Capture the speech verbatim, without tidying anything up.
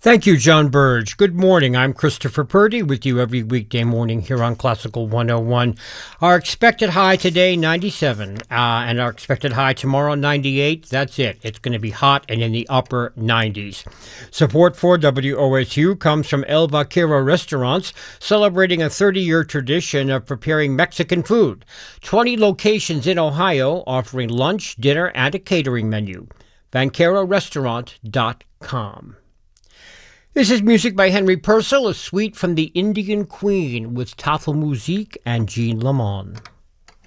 Thank you, John Burge. Good morning. I'm Christopher Purdy with you every weekday morning here on Classical one oh one. Our expected high today, ninety-seven, uh, and our expected high tomorrow, ninety-eight. That's it. It's going to be hot and in the upper nineties. Support for W O S U comes from El Vaquero Restaurants, celebrating a thirty-year tradition of preparing Mexican food. twenty locations in Ohio offering lunch, dinner, and a catering menu. vaquero restaurant dot com. This is music by Henry Purcell, a suite from the Indian Queen with Tafelmusik and Jean Lamont.